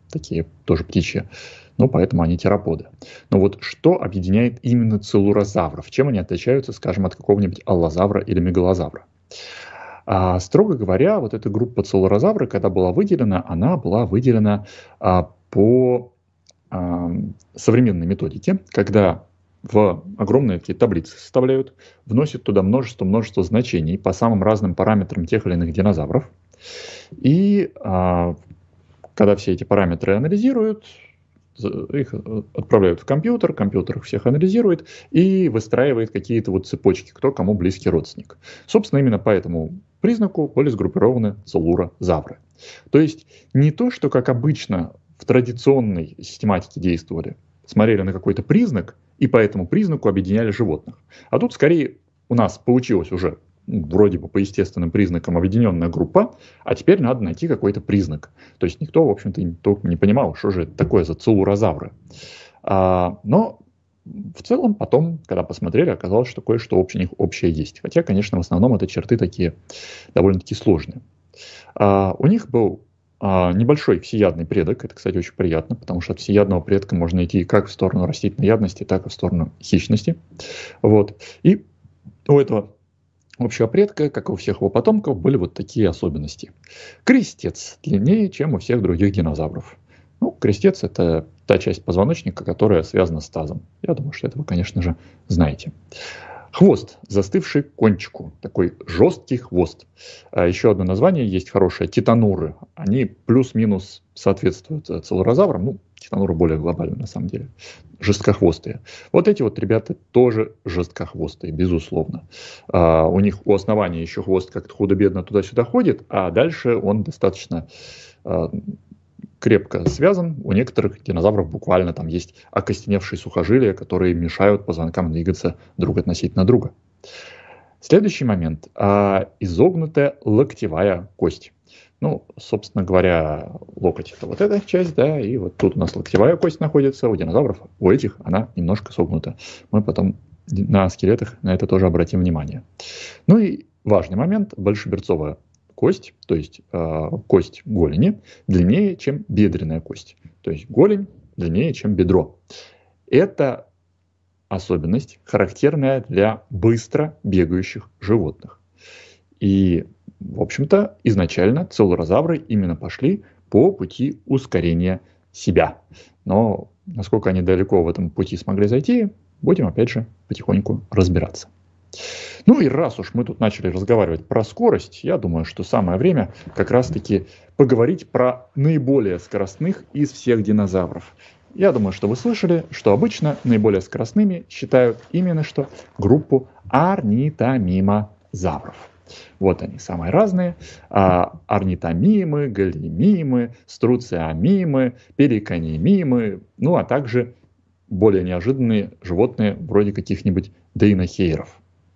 такие тоже птичьи, но поэтому они тероподы. Но вот что объединяет именно целурозавров? Чем они отличаются, скажем, от какого-нибудь аллозавра или мегалозавра? Строго говоря, вот эта группа целурозавра, когда была выделена, она была выделена по современной методике, когда в огромные такие таблицы составляют, вносят туда множество значений по самым разным параметрам тех или иных динозавров. И когда все эти параметры анализируют, их отправляют в компьютер их всех анализирует и выстраивает какие-то вот цепочки, кто кому близкий родственник. Собственно, именно по этому признаку были сгруппированы целурозавры. То есть не то, что как обычно в традиционной систематике действовали, смотрели на какой-то признак и по этому признаку объединяли животных. А тут скорее у нас получилось уже вроде бы по естественным признакам объединенная группа, а теперь надо найти какой-то признак. То есть никто, в общем-то, не понимал, что же это такое за целурозавры. Но в целом потом, когда посмотрели, оказалось, что кое-что у них общее есть. Хотя, конечно, в основном это черты такие довольно-таки сложные. У них был небольшой всеядный предок. Это, кстати, очень приятно, потому что от всеядного предка можно идти как в сторону растительноядности, так и в сторону хищности. Вот. И у этого общего предка, как и у всех его потомков, были вот такие особенности. Крестец длиннее, чем у всех других динозавров. Ну, крестец – это та часть позвоночника, которая связана с тазом. Я думаю, что это вы, конечно же, знаете. Хвост, застывший к кончику. Такой жесткий хвост. Еще одно название есть хорошее – титануры. Они плюс-минус соответствуют целурозаврам. Ну, титануры более глобальны на самом деле. Жесткохвостые. Вот эти вот ребята тоже жесткохвостые, безусловно. У них у основания еще хвост как-то худо-бедно туда-сюда ходит, а дальше он достаточно крепко связан. У некоторых динозавров буквально там есть окостеневшие сухожилия, которые мешают позвонкам двигаться друг относительно друга. Следующий момент. Изогнутая локтевая кость. Ну, собственно говоря, локоть – это вот эта часть, да, и вот тут у нас локтевая кость находится, у динозавров, у этих она немножко согнута. Мы потом на скелетах на это тоже обратим внимание. Ну и важный момент – большеберцовая кость, то есть кость голени, длиннее, чем бедренная кость. То есть голень длиннее, чем бедро. Это особенность, характерная для быстро бегающих животных. И, в общем-то, изначально целурозавры именно пошли по пути ускорения себя. Но насколько они далеко в этом пути смогли зайти, будем, опять же, потихоньку разбираться. Ну и раз уж мы тут начали разговаривать про скорость, я думаю, что самое время как раз-таки поговорить про наиболее скоростных из всех динозавров. Я думаю, что вы слышали, что обычно наиболее скоростными считают именно что группу орнитомимозавров. Вот они, самые разные. Орнитомимы, галлимимы, струциомимы, пеликанимимы, ну а также более неожиданные животные вроде каких-нибудь дейнохейров.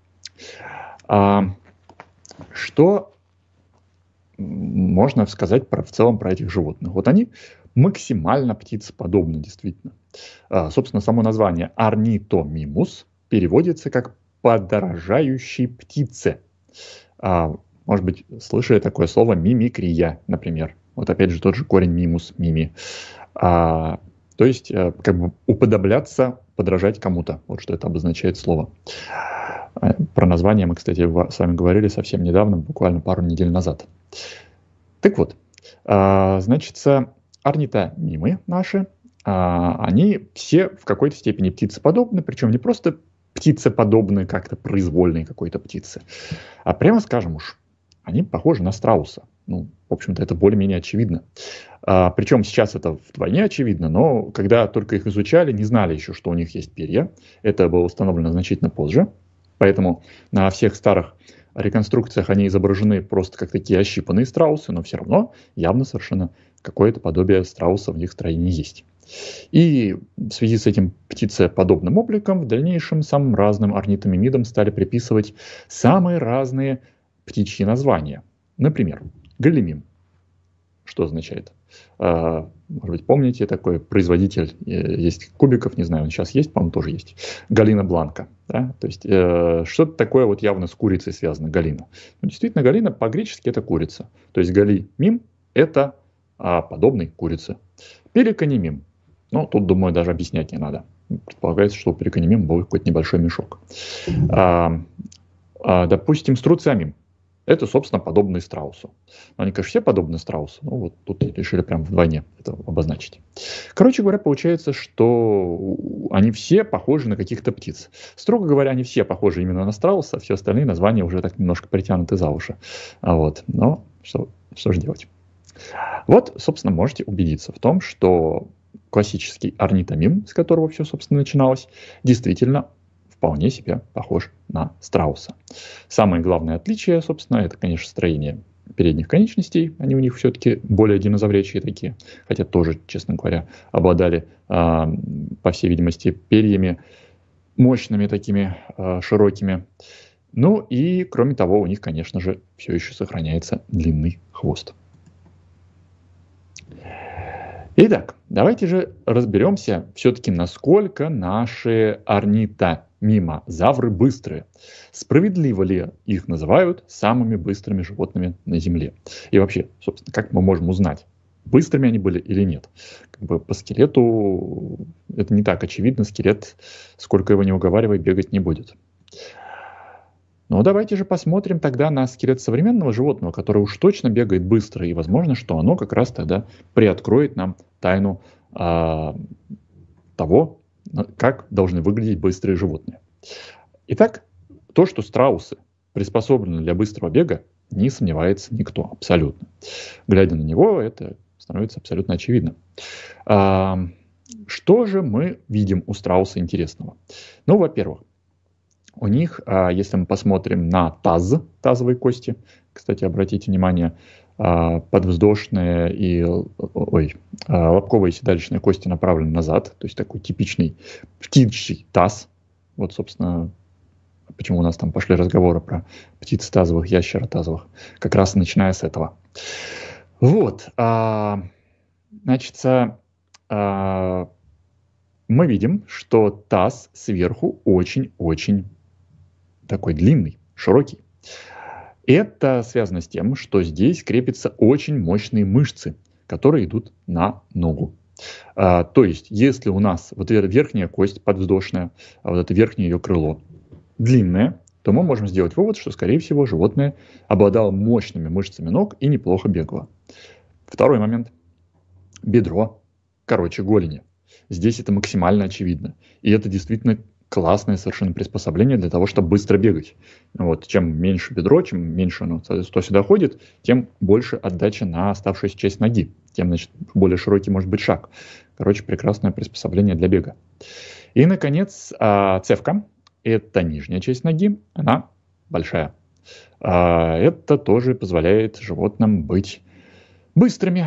Что можно сказать в целом про этих животных? Вот они максимально птицеподобны, действительно. Собственно, само название орнитомимус переводится как «подражающий птице». Может быть, слышали такое слово «мимикрия», например. Вот опять же тот же корень «мимус», «мими». То есть, как бы уподобляться, подражать кому-то. Вот что это обозначает слово. Про название мы, кстати, с вами говорили совсем недавно, буквально пару недель назад. Так вот, значит, орнитомимы наши, они все в какой-то степени птицеподобны, причем не просто птицеподобны как-то произвольной какой-то птицы, а прямо скажем уж, они похожи на страуса. Ну, в общем-то, это более-менее очевидно. Причем сейчас это вдвойне очевидно, но когда только их изучали, не знали еще, что у них есть перья. Это было установлено значительно позже. Поэтому на всех старых реконструкциях они изображены просто как такие ощипанные страусы, но все равно явно совершенно какое-то подобие страуса в их строении есть. И в связи с этим птицеподобным обликом в дальнейшем самым разным орнитомимидам стали приписывать самые разные птичьи названия. Например, галлимим. Что означает? Может быть, помните, такой производитель есть кубиков, не знаю, он сейчас есть, по-моему, тоже есть. Галина бланка. Да? То есть что-то такое вот явно с курицей связано, галина. Но действительно, галина по-гречески это курица. То есть галимим это подобный курице. Периконемим. Ну, тут, думаю, даже объяснять не надо. Предполагается, что у периконемима был какой-то небольшой мешок. Допустим, струциамим. Это, собственно, подобные страусу. Они, конечно, все подобны страусу, но вот тут решили прям вдвойне это обозначить. Короче говоря, получается, что они все похожи на каких-то птиц. Строго говоря, они все похожи именно на страуса, а все остальные названия уже так немножко притянуты за уши. Вот. Но что же делать? Вот, собственно, можете убедиться в том, что классический орнитомим, с которого все, собственно, начиналось, действительно вполне себе похож на страуса. Самое главное отличие, собственно, это, конечно, строение передних конечностей. Они у них все-таки более динозаврячие такие, хотя тоже, честно говоря, обладали, по всей видимости, перьями мощными такими, широкими. Ну и, кроме того, у них, конечно же, все еще сохраняется длинный хвост. Итак, давайте же разберемся все-таки, насколько наши орнитомимозавры быстрые. Справедливо ли их называют самыми быстрыми животными на Земле? И вообще, собственно, как мы можем узнать, быстрыми они были или нет? Как бы по скелету это не так очевидно. Скелет, сколько его не уговаривай, бегать не будет. Но давайте же посмотрим тогда на скелет современного животного, которое уж точно бегает быстро, и возможно, что оно как раз тогда приоткроет нам тайну того, как должны выглядеть быстрые животные. Итак, то, что страусы приспособлены для быстрого бега, не сомневается никто абсолютно. Глядя на него, это становится абсолютно очевидно. Что же мы видим у страуса интересного? Ну, во-первых, у них, если мы посмотрим на тазовые кости, кстати, обратите внимание, подвздошные и лобковые и седалищные кости направлены назад, то есть такой типичный птичий таз. Вот, собственно, почему у нас там пошли разговоры про птиц тазовых, ящера тазовых, как раз начиная с этого. Вот, значит, мы видим, что таз сверху очень-очень такой длинный, широкий. Это связано с тем, что здесь крепятся очень мощные мышцы, которые идут на ногу. То есть, если у нас вот эта верхняя кость подвздошная, вот это верхнее ее крыло длинное, то мы можем сделать вывод, что, скорее всего, животное обладало мощными мышцами ног и неплохо бегало. Второй момент. Бедро короче голени. Здесь это максимально очевидно. И это действительно классное совершенно приспособление для того, чтобы быстро бегать. Вот. Чем меньше бедро, чем меньше оно сюда ходит, тем больше отдача на оставшуюся часть ноги. Тем, значит, более широкий может быть шаг. Короче, прекрасное приспособление для бега. И, наконец, цевка. Это нижняя часть ноги. Она большая. Это тоже позволяет животным быть быстрыми.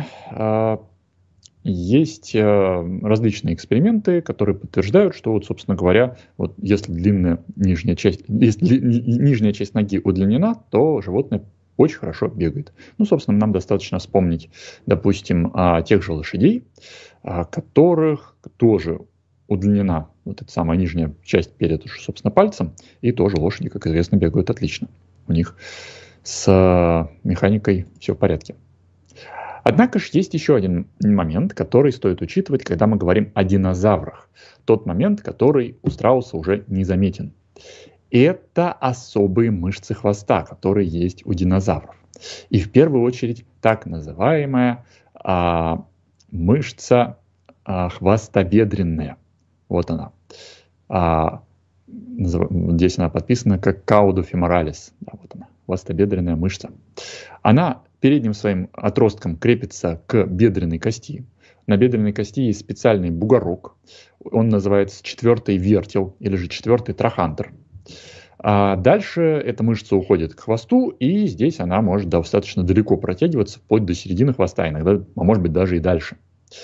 Есть различные эксперименты, которые подтверждают, что, вот, собственно говоря, вот если нижняя часть ноги удлинена, то животное очень хорошо бегает. Ну, собственно, нам достаточно вспомнить, допустим, тех же лошадей, которых тоже удлинена вот эта самая нижняя часть перед, собственно, пальцем, и тоже лошади, как известно, бегают отлично. У них с механикой все в порядке. Однако же есть еще один момент, который стоит учитывать, когда мы говорим о динозаврах. Тот момент, который у страуса уже не заметен. Это особые мышцы хвоста, которые есть у динозавров. И в первую очередь так называемая мышца хвостобедренная. Вот она. Здесь она подписана как каудофеморалис. Да, вот она, хвостобедренная мышца. Она передним своим отростком крепится к бедренной кости. На бедренной кости есть специальный бугорок. Он называется четвертый вертел или же четвертый трахантер. А дальше эта мышца уходит к хвосту, и здесь она может достаточно далеко протягиваться, вплоть до середины хвоста, иногда, а может быть, даже и дальше.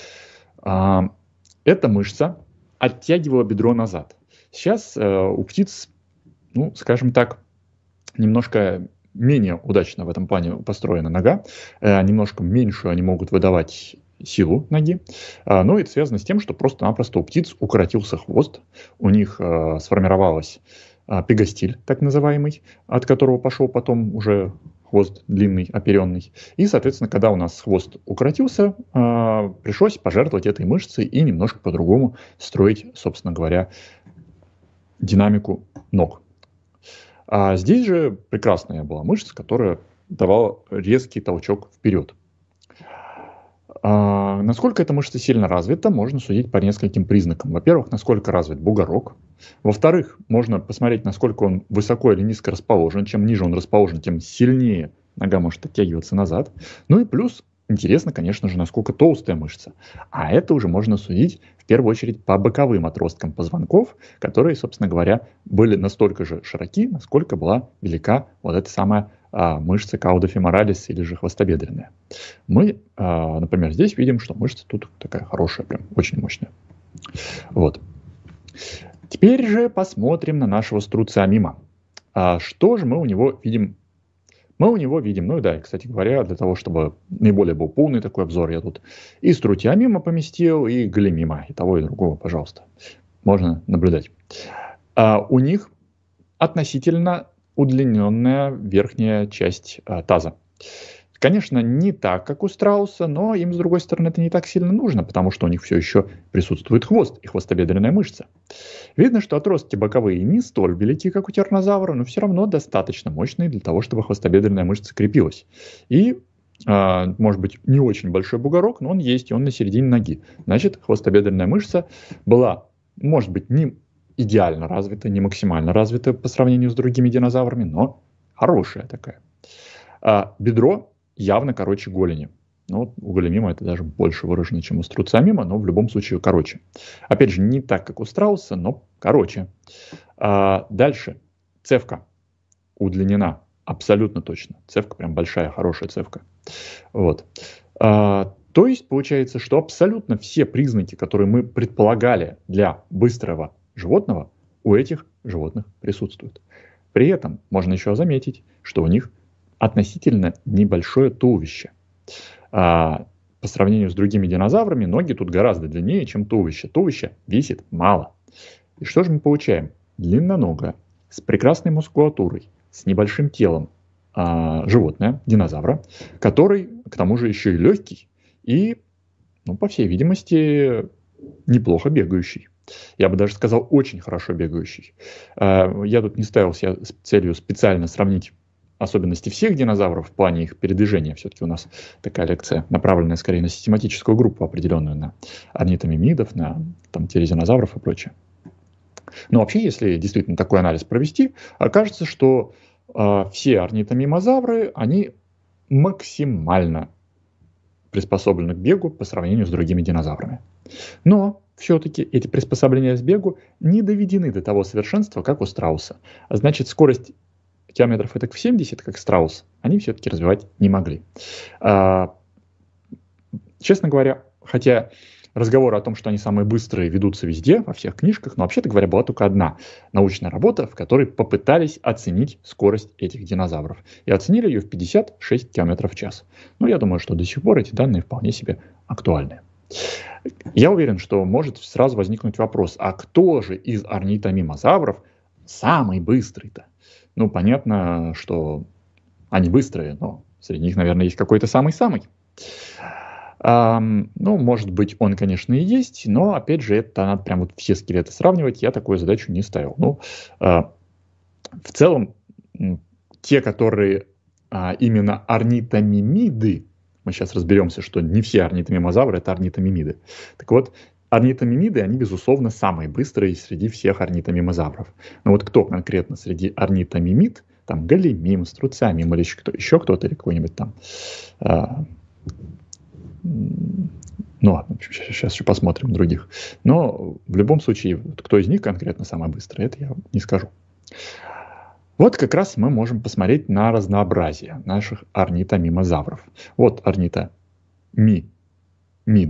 Эта мышца оттягивала бедро назад. Сейчас у птиц, ну, скажем так, немножко менее удачно в этом плане построена нога, немножко меньше они могут выдавать силу ноги, но это связано с тем, что просто-напросто у птиц укоротился хвост, у них сформировалась пегастиль, так называемый, от которого пошел потом уже хвост длинный, оперенный. И, соответственно, когда у нас хвост укоротился, пришлось пожертвовать этой мышцей и немножко по-другому строить, собственно говоря, динамику ног. А здесь же прекрасная была мышца, которая давала резкий толчок вперед. Насколько эта мышца сильно развита, можно судить по нескольким признакам. Во-первых, насколько развит бугорок. Во-вторых, можно посмотреть, насколько он высоко или низко расположен. Чем ниже он расположен, тем сильнее нога может оттягиваться назад. Ну и плюс, интересно, конечно же, насколько толстая мышца. А это уже можно судить в первую очередь по боковым отросткам позвонков, которые, собственно говоря, были настолько же широки, насколько была велика вот эта самая мышца каудофеморалис или же хвостобедренная. Мы, например, здесь видим, что мышца тут такая хорошая, прям очень мощная. Вот. Теперь же посмотрим на нашего струциамима. Что же мы у него видим? Мы у него видим, ну да, кстати говоря, для того, чтобы наиболее был полный такой обзор, я тут и струтиамима поместил, и галимима, и того, и другого, пожалуйста. Можно наблюдать. У них относительно удлиненная верхняя часть таза. Конечно, не так, как у страуса, но им, с другой стороны, это не так сильно нужно, потому что у них все еще присутствует хвост и хвостобедренная мышца. Видно, что отростки боковые не столь велики, как у тираннозавра, но все равно достаточно мощные для того, чтобы хвостобедренная мышца крепилась. И, может быть, не очень большой бугорок, но он есть, и он на середине ноги. Значит, хвостобедренная мышца была, может быть, не идеально развита, не максимально развита по сравнению с другими динозаврами, но хорошая такая. Бедро явно короче голени. Ну, у галимима это даже больше выражено, чем у струциамима, но в любом случае короче. Опять же, не так, как у страуса, но короче. Дальше. Цевка удлинена. Абсолютно точно. Цевка прям большая, хорошая цевка. Вот. То есть, получается, что абсолютно все признаки, которые мы предполагали для быстрого животного, у этих животных присутствуют. При этом можно еще заметить, что у них относительно небольшое туловище. По сравнению с другими динозаврами, ноги тут гораздо длиннее, чем туловище. Туловище весит мало. И что же мы получаем? Длинноногое, с прекрасной мускулатурой, с небольшим телом животное, динозавра, который, к тому же, еще и легкий и, ну, по всей видимости, неплохо бегающий. Я бы даже сказал, очень хорошо бегающий. Я тут не ставил себе целью специально сравнить особенности всех динозавров в плане их передвижения. Все-таки у нас такая лекция, направленная скорее на систематическую группу определенную, на орнитомимидов, на тирезинозавров и прочее. Но вообще, если действительно такой анализ провести, окажется, что все орнитомимозавры, они максимально приспособлены к бегу по сравнению с другими динозаврами. Но все-таки эти приспособления к бегу не доведены до того совершенства, как у страуса. А значит, скорость километров этак в 70, как страус, они все-таки развивать не могли. Честно говоря, хотя разговоры о том, что они самые быстрые, ведутся везде, во всех книжках, но вообще-то говоря, была только одна научная работа, в которой попытались оценить скорость этих динозавров. И оценили ее в 56 км в час. Ну, я думаю, что до сих пор эти данные вполне себе актуальны. Я уверен, что может сразу возникнуть вопрос, а кто же из орнитомимозавров самый быстрый-то? Ну, понятно, что они быстрые, но среди них, наверное, есть какой-то самый-самый. Ну, может быть, он, конечно, и есть, но, опять же, это надо прям вот все скелеты сравнивать, я такую задачу не ставил. Ну, в целом, те, которые именно орнитомимиды, мы сейчас разберемся, что не все орнитомимозавры — это орнитомимиды. Так вот, орнитомимиды, они, безусловно, самые быстрые среди всех орнитомимозавров. Но вот кто конкретно среди орнитомимид, там галимим, струциамим или еще кто-то, или какой-нибудь там... Ну ладно, сейчас еще посмотрим других. Но в любом случае, кто из них конкретно самый быстрый, это я не скажу. Вот как раз мы можем посмотреть на разнообразие наших орнитомимозавров. Вот орнитомимиды,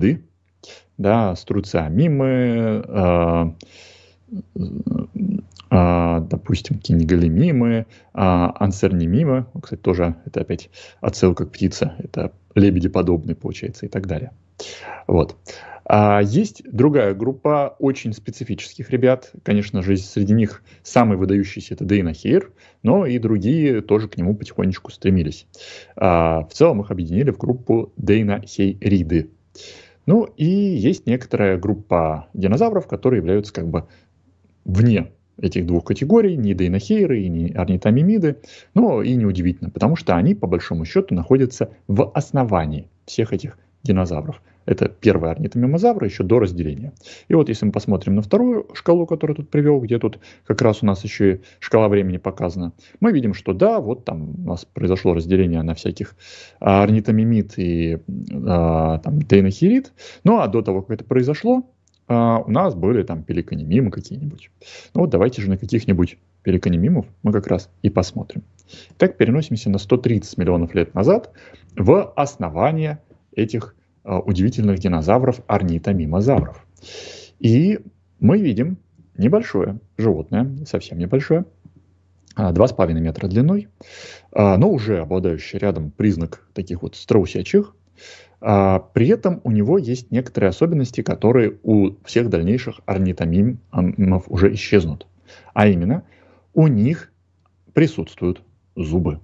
да, струциамимы, допустим, кинеголемимы, ансернимимы, кстати, тоже это опять отсылка к птице, это лебедеподобные, получается, и так далее. Вот. Есть другая группа очень специфических ребят. Конечно же, среди них самый выдающийся — это дейнохейр, но и другие тоже к нему потихонечку стремились. В целом их объединили в группу дейнохейриды. Ну и есть некоторая группа динозавров, которые являются как бы вне этих двух категорий, не дейнохейры и не орнитомимиды, но и неудивительно, потому что они по большому счету находятся в основании всех этих динозавров. Это первые орнитомимозавры еще до разделения. И вот если мы посмотрим на вторую шкалу, которую тут привел, где тут как раз у нас еще и шкала времени показана, мы видим, что да, вот там у нас произошло разделение на всяких орнитомимид и дейнохейрид, ну а до того, как это произошло, у нас были там пеликанемимы какие-нибудь. Ну вот давайте же на каких-нибудь пеликанемимов мы как раз и посмотрим. Так переносимся на 130 миллионов лет назад в основание этих удивительных динозавров, орнитомимозавров. И мы видим небольшое животное, совсем небольшое, 2,5 метра длиной, но уже обладающее рядом признак таких вот страусячих. При этом у него есть некоторые особенности, которые у всех дальнейших орнитомимов уже исчезнут. А именно, у них присутствуют зубы.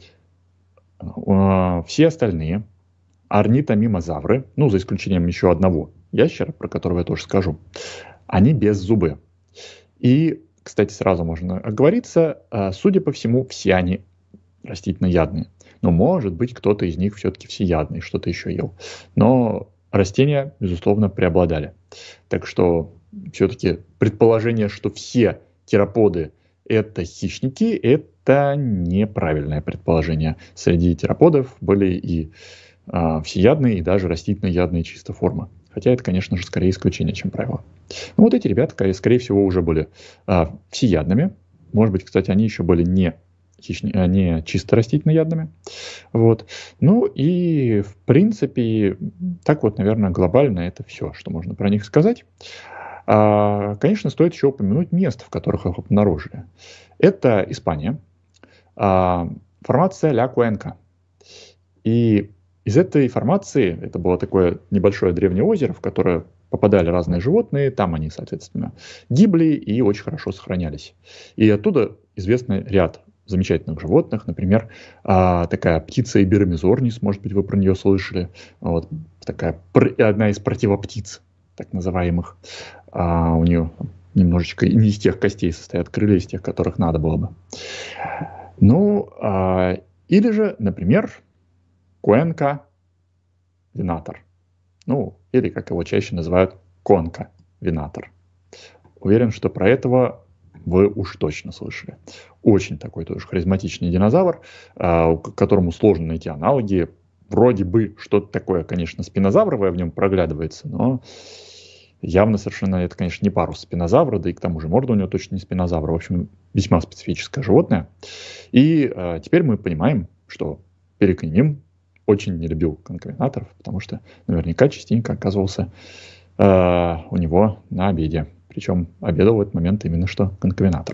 Все остальные орнитомимозавры, ну, за исключением еще одного ящера, про которого я тоже скажу, они без зубы. И, кстати, сразу можно оговориться, судя по всему, все они растительноядные. Но, может быть, кто-то из них все-таки всеядный, что-то еще ел. Но растения, безусловно, преобладали. Так что все-таки предположение, что все тероподы – это хищники, это неправильное предположение. Среди тероподов были и всеядные, и даже растительноядные чисто формы. Хотя это, конечно же, скорее исключение, чем правило. Но вот эти ребята, скорее всего, уже были всеядными. Может быть, кстати, они еще были не чисто растительноядными. Вот. Ну и, в принципе, так вот, наверное, глобально это все, что можно про них сказать. Конечно, стоит еще упомянуть места, в которых их обнаружили. Это Испания, формация Ля Куэнка. И из этой формации, это было такое небольшое древнее озеро, в которое попадали разные животные, там они, соответственно, гибли и очень хорошо сохранялись. И оттуда известный ряд замечательных животных, например, такая птица Иберомезорнис, может быть, вы про нее слышали, вот, такая одна из противоптиц, так называемых. У нее немножечко не из тех костей состоят крылья, из тех, которых надо было бы. Ну, или же, например, Куэнка винатор. Ну, или, как его чаще называют, конка винатор. Уверен, что про этого вы уж точно слышали. Очень такой тоже харизматичный динозавр, которому сложно найти аналоги. Вроде бы что-то такое, конечно, спинозавровое в нем проглядывается, но явно совершенно это, конечно, не парус спинозавра, да и к тому же морда у него точно не спинозавра. В общем, весьма специфическое животное. И теперь мы понимаем, что пеликанемим очень не любил конкавенаторов, потому что наверняка частенько оказывался у него на обеде. Причем обедал в этот момент именно что конкавенатор.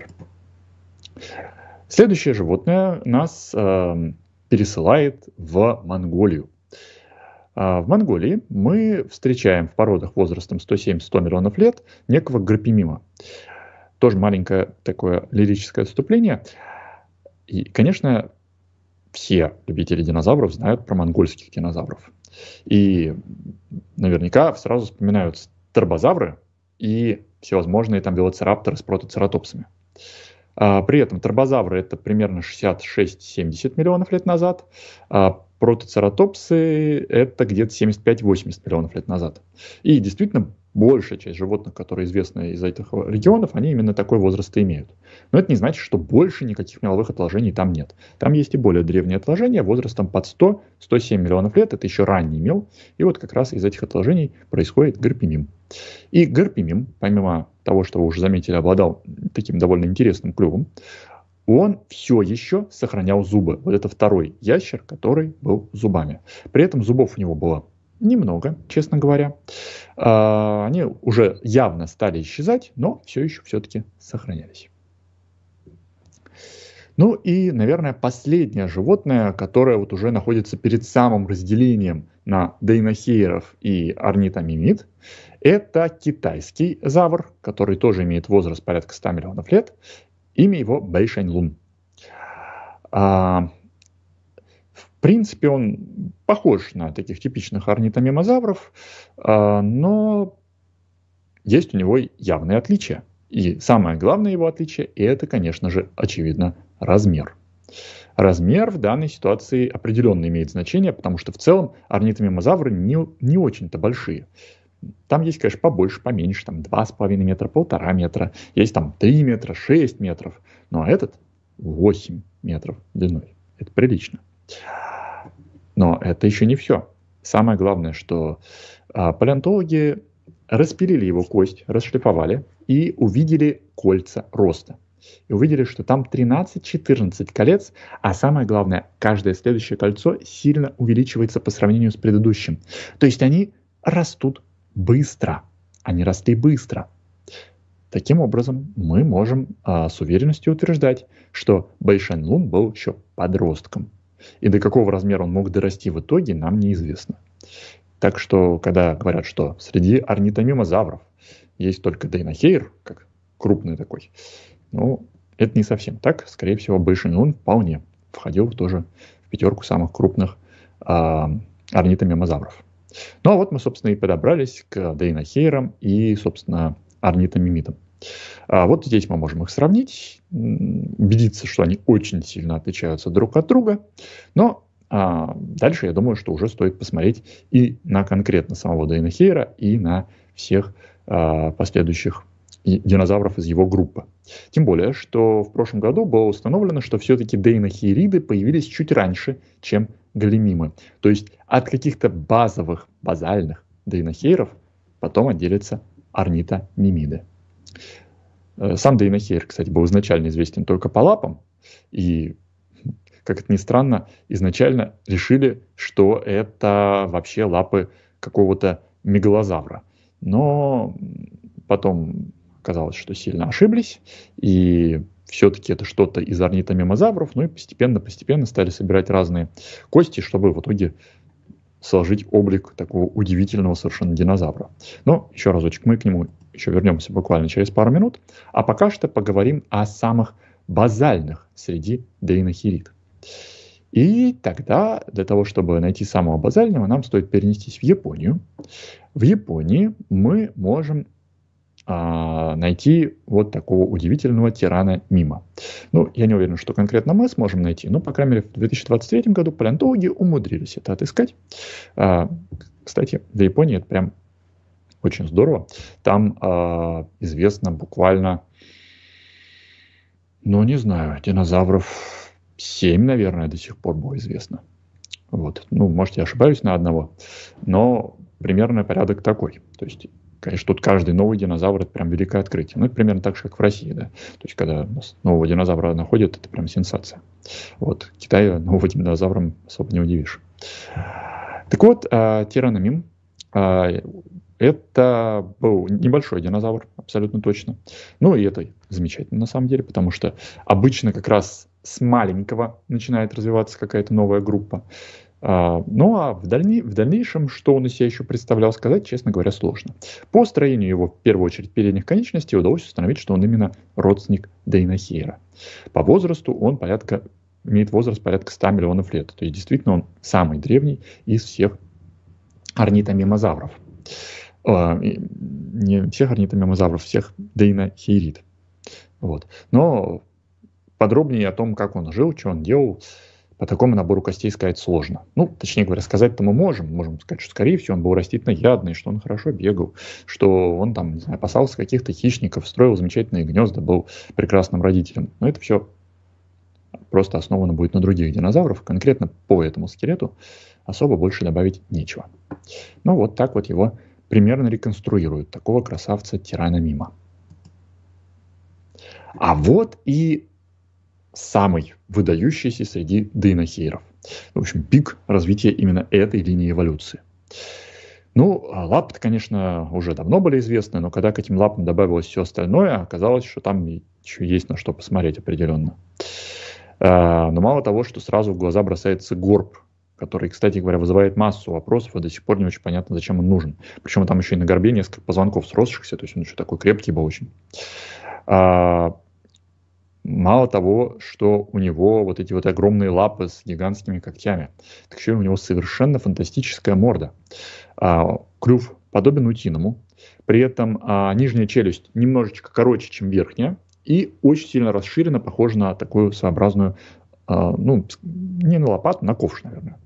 Следующее животное нас пересылает в Монголию. В Монголии мы встречаем в породах возрастом 170-100 миллионов лет некого гарпимима. Тоже маленькое такое лирическое отступление. И, конечно, все любители динозавров знают про монгольских динозавров. И наверняка сразу вспоминают торбозавры и всевозможные там велоцирапторы с протоцератопсами. При этом торбозавры — это примерно 66-70 миллионов лет назад, а протоцератопсы — это где-то 75-80 миллионов лет назад. И действительно, большая часть животных, которые известны из этих регионов, они именно такой возраст и имеют. Но это не значит, что больше никаких меловых отложений там нет. Там есть и более древние отложения возрастом под 100-107 миллионов лет. Это еще ранний мел. И вот как раз из этих отложений происходит гарпимим. И гарпимим, помимо того, что вы уже заметили, обладал таким довольно интересным клювом, он все еще сохранял зубы. Вот это второй ящер, который был зубами. При этом зубов у него было немного, честно говоря. Они уже явно стали исчезать, но все еще все-таки сохранялись. Ну и, наверное, последнее животное, которое вот уже находится перед самым разделением на дейнохейров и орнитомимид, это китайский завр, который тоже имеет возраст порядка 100 миллионов лет. Имя его Бэйшэньлун. В принципе, он похож на таких типичных орнитомимозавров, но есть у него явные отличия. И самое главное его отличие – это, конечно же, очевидно, размер. Размер в данной ситуации определенно имеет значение, потому что в целом орнитомимозавры не очень-то большие. Там есть, конечно, побольше, поменьше, там 2,5 метра, 1,5 метра, есть там 3 метра, 6 метров, но этот 8 метров длиной. Это прилично. Но это еще не все. Самое главное, что палеонтологи распилили его кость, расшлифовали и увидели кольца роста. И увидели, что там 13-14 колец, а самое главное, каждое следующее кольцо сильно увеличивается по сравнению с предыдущим. То есть они растут быстро. Они росли быстро. Таким образом, мы можем с уверенностью утверждать, что Бэйшэньлун был еще подростком. И до какого размера он мог дорасти в итоге, нам неизвестно. Так что, когда говорят, что среди орнитомимозавров есть только дейнохейр, как крупный такой, ну, это не совсем так. Скорее всего, Бэйшэньлун вполне входил тоже в пятерку самых крупных орнитомимозавров. Ну, а вот мы, собственно, и подобрались к дейнохейрам и, собственно, орнитомимидам. Вот здесь мы можем их сравнить, убедиться, что они очень сильно отличаются друг от друга. Но дальше, я думаю, что уже стоит посмотреть и на конкретно самого дейнохейра, и на всех последующих динозавров из его группы. Тем более, что в прошлом году было установлено, что все-таки дейнохейриды появились чуть раньше, чем галимимы. То есть от каких-то базальных дейнохейров потом отделятся орнитомимиды. Сам дейнохейр, кстати, был изначально известен только по лапам, и, как это ни странно, изначально решили, что это вообще лапы какого-то мегалозавра. Но потом оказалось, что сильно ошиблись, и все-таки это что-то из орнитомимозавров, ну и постепенно стали собирать разные кости, чтобы в итоге сложить облик такого удивительного совершенно динозавра. Но еще разочек, мы к нему еще вернемся буквально через пару минут, а пока что поговорим о самых базальных среди дейнохейрид. И тогда для того, чтобы найти самого базального, нам стоит перенестись в Японию. В Японии мы можем найти вот такого удивительного тирана Мима. Ну, я не уверен, что конкретно мы сможем найти, но, по крайней мере, в 2023 году палеонтологи умудрились это отыскать. Кстати, для Японии это прям очень здорово. Там известно буквально, ну, не знаю, динозавров 7, наверное, до сих пор было известно. Вот. Ну, может, я ошибаюсь на одного, но примерно порядок такой. То есть, конечно, тут каждый новый динозавр – это прям великое открытие. Ну, это примерно так же, как в России, да. То есть, когда у нас нового динозавра находят, это прям сенсация. Вот. Китай новым динозавром особо не удивишь. Так вот, тираномим это был небольшой динозавр, абсолютно точно. Ну, и это замечательно на самом деле, потому что обычно как раз с маленького начинает развиваться какая-то новая группа. Ну, а в дальнейшем, что он из себя еще представлял, сказать, честно говоря, сложно. По строению его, в первую очередь, передних конечностей удалось установить, что он именно родственник дейнохейра. По возрасту он имеет возраст порядка 100 миллионов лет. То есть, действительно, он самый древний из всех орнитомимозавров. Не всех орнитомимозавров, всех дейнохейрид. Вот. Но подробнее о том, как он жил, что он делал, по такому набору костей сказать сложно. Ну, точнее говоря, сказать-то мы можем. Можем сказать, что, скорее всего, он был растительноядный, что он хорошо бегал, что он там, не знаю, опасался каких-то хищников, строил замечательные гнезда, был прекрасным родителем. Но это все просто основано будет на других динозаврах. Конкретно по этому скелету особо больше добавить нечего. Ну, вот так вот его примерно реконструируют, такого красавца тирана Мима. А вот и самый выдающийся среди дейнохейров. В общем, пик развития именно этой линии эволюции. Ну, лапы-то, конечно, уже давно были известны, но когда к этим лапам добавилось все остальное, оказалось, что там еще есть на что посмотреть определенно. Но мало того, что сразу в глаза бросается горб, который, кстати говоря, вызывает массу вопросов, и до сих пор не очень понятно, зачем он нужен. Причем там еще и на горбе несколько позвонков сросшихся, то есть он еще такой крепкий был очень. Мало того, что у него вот эти вот огромные лапы с гигантскими когтями, так еще у него совершенно фантастическая морда. Клюв подобен утиному, при этом нижняя челюсть немножечко короче, чем верхняя, и очень сильно расширена, похожа на такую своеобразную, не на лопату, на ковш, наверное.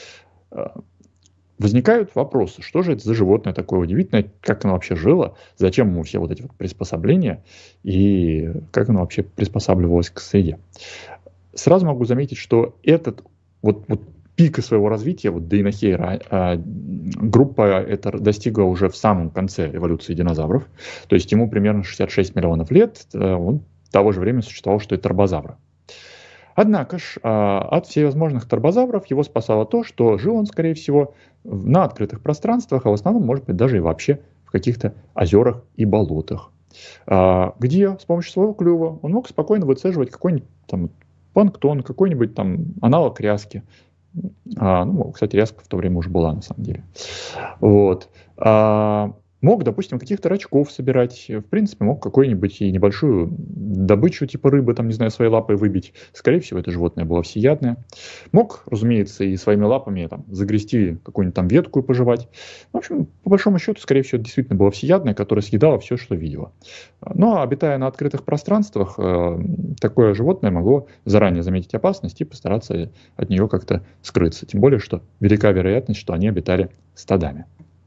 Возникают вопросы, что же это за животное такое удивительное, как оно вообще жило, зачем ему все вот эти вот приспособления и как оно вообще приспосабливалось к среде. Сразу могу заметить, что этот вот пика своего развития, вот Дейнохейра, группа это достигла уже в самом конце эволюции динозавров, то есть ему примерно 66 миллионов лет, он того же времени существовал, что и торбозавры. Однако ж от всевозможных торбозавров его спасало то, что жил он, скорее всего, на открытых пространствах, а в основном, может быть, даже и вообще в каких-то озерах и болотах, где с помощью своего клюва он мог спокойно выцеживать какой-нибудь там планктон, какой-нибудь там аналог ряски. Кстати, ряска в то время уже была, на самом деле. Вот. Мог, допустим, каких-то рачков собирать, в принципе, мог какую-нибудь и небольшую добычу типа рыбы, там, не знаю, своей лапой выбить. Скорее всего, это животное было всеядное. Мог, разумеется, и своими лапами там загрести какую-нибудь там ветку и пожевать. В общем, по большому счету, скорее всего, это действительно было всеядное, которое съедало все, что видело. Но, обитая на открытых пространствах, такое животное могло заранее заметить опасность и постараться от нее как-то скрыться. Тем более, что велика вероятность, что они обитали стадами.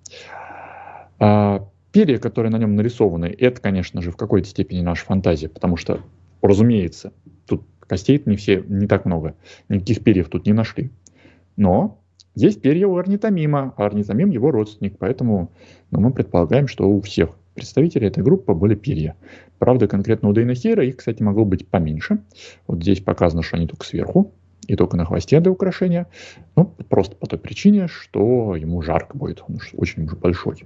Перья, которые на нем нарисованы, это, конечно же, в какой-то степени наша фантазия, потому что, разумеется, тут костей не так много, никаких перьев тут не нашли. Но есть перья у орнитомима, а орнитомим его родственник, поэтому мы предполагаем, что у всех представителей этой группы были перья. Правда, конкретно у Дейнохейра их, кстати, могло быть поменьше. Вот здесь показано, что они только сверху и только на хвосте для украшения. Просто по той причине, что ему жарко будет, он очень уже большой.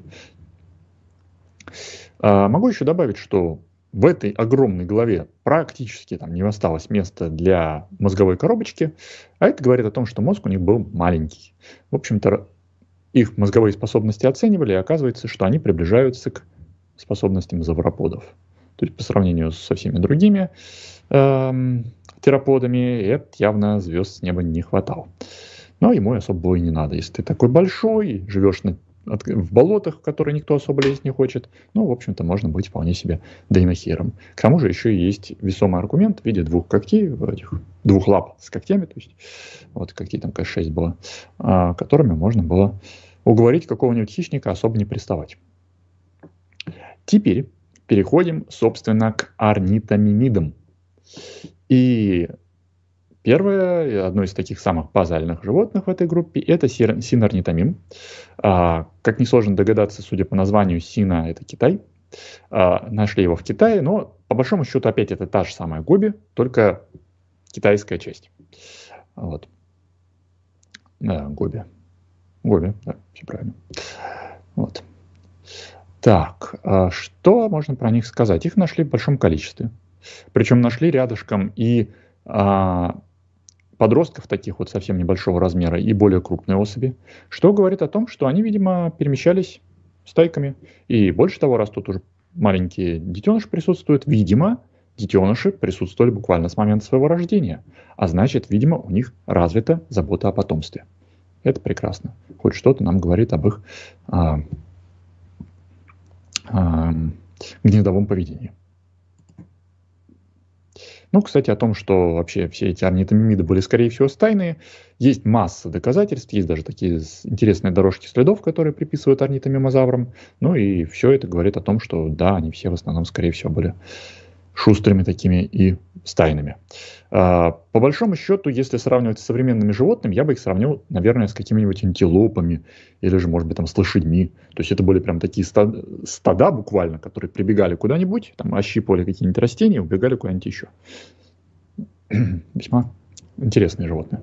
Могу еще добавить, что в этой огромной голове практически там не осталось места для мозговой коробочки, а это говорит о том, что мозг у них был маленький. В общем-то, их мозговые способности оценивали, и оказывается, что они приближаются к способностям завроподов. То есть по сравнению со всеми другими тероподами, это явно звезд с неба не хватало. Но ему особо было и не надо. Если ты такой большой, живешь в болотах, в которые никто особо лезть не хочет, в общем-то, можно быть вполне себе Дейнохейром. К тому же еще и есть весомый аргумент в виде двух когтей, этих двух лап с когтями, то есть вот когтей там, конечно, 6 было, которыми можно было уговорить какого-нибудь хищника особо не приставать. Теперь переходим, собственно, к орнитомимидам. И первое, одно из таких самых базальных животных в этой группе, это синорнитомим. Как несложно догадаться, судя по названию, сина – это Китай. Нашли его в Китае, но по большому счету опять это та же самая гоби, только китайская часть. Вот. Да, гоби. Гоби, да, все правильно. Вот. Так, что можно про них сказать? Их нашли в большом количестве. Причем нашли рядышком и подростков таких вот совсем небольшого размера и более крупные особи, что говорит о том, что они, видимо, перемещались стайками. И больше того, раз тут уже маленькие детеныши присутствуют, видимо, детеныши присутствовали буквально с момента своего рождения. А значит, видимо, у них развита забота о потомстве. Это прекрасно. Хоть что-то нам говорит об их гнездовом поведении. Кстати, о том, что вообще все эти орнитомимиды были, скорее всего, стайные, есть масса доказательств, есть даже такие интересные дорожки следов, которые приписывают орнитомимозаврам. И все это говорит о том, что да, они все в основном, скорее всего, были шустрыми такими и стайными. По большому счету, если сравнивать с современными животными, я бы их сравнил, наверное, с какими-нибудь антилопами или же, может быть, там, с лошадьми. То есть это были прям такие стада буквально, которые прибегали куда-нибудь, там, ощипывали какие-нибудь растения и убегали куда-нибудь еще. Весьма интересные животные.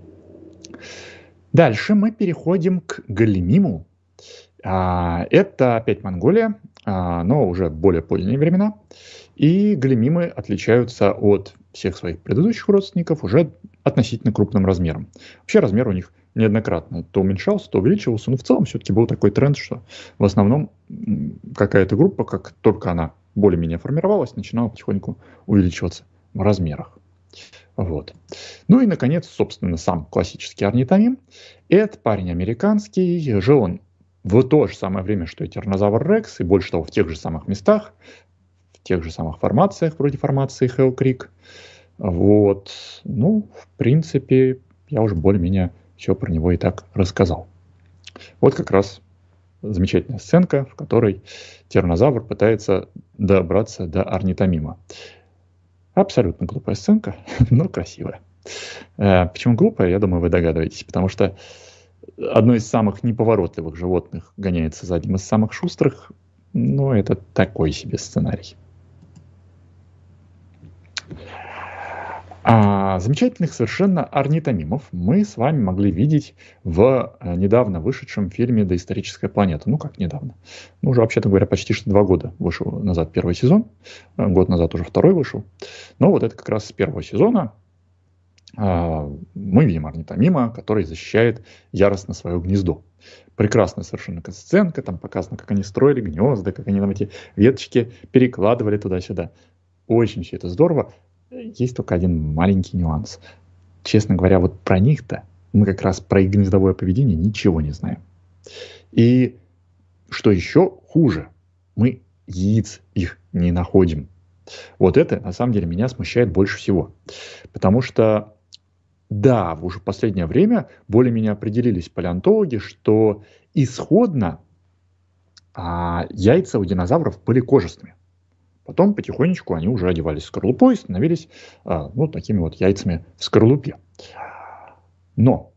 Дальше мы переходим к галимиму. Это опять Монголия, но уже более поздние времена. И галимимы отличаются от всех своих предыдущих родственников уже относительно крупным размером. Вообще размер у них неоднократно то уменьшался, то увеличивался, но в целом все-таки был такой тренд, что в основном какая-то группа, как только она более-менее формировалась, начинала потихоньку увеличиваться в размерах. Вот. Ну и, наконец, собственно, сам классический орнитомим. Это парень американский, жил он в то же самое время, что и тираннозавр Рекс, и больше того, в тех же самых местах, в тех же самых формациях, вроде формации Хелл Крик. Вот. Ну, в принципе, я уже более-менее все про него и так рассказал. Вот как раз замечательная сценка, в которой тираннозавр пытается добраться до орнитомима. Абсолютно глупая сценка, но красивая. Почему глупая, я думаю, вы догадываетесь. Потому что одно из самых неповоротливых животных гоняется за одним из самых шустрых. Ну, это такой себе сценарий. Замечательных совершенно орнитомимов мы с вами могли видеть в недавно вышедшем фильме «Доисторическая планета». Ну, как недавно? Ну, уже, вообще-то говоря, почти что 2 года вышел назад первый сезон. Год назад уже второй вышел. Но вот это как раз с первого сезона мы видим орнитомима, который защищает яростно свое гнездо. Прекрасная совершенно сценка. Там показано, как они строили гнезда, как они там эти веточки перекладывали туда-сюда. Очень все это здорово. Есть только один маленький нюанс. Честно говоря, вот про них-то мы как раз про их гнездовое поведение ничего не знаем. И что еще хуже, мы яиц их не находим. Вот это, на самом деле, меня смущает больше всего. Потому что, да, уже в последнее время более-менее определились палеонтологи, что исходно яйца у динозавров были кожистыми. Потом потихонечку они уже одевались в скорлупу и становились вот такими вот яйцами в скорлупе. Но